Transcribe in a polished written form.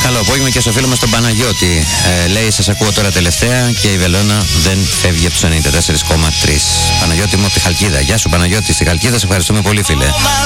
Καλό απόγευμα και στο φίλο μας τον Παναγιώτη. Λέει, σας ακούω τώρα τελευταία και η Βελόνα δεν φεύγει από τους 94,3. Παναγιώτη μου από τη Χαλκίδα. Γεια σου Παναγιώτη, στη Χαλκίδα, σε ευχαριστούμε πολύ φίλε.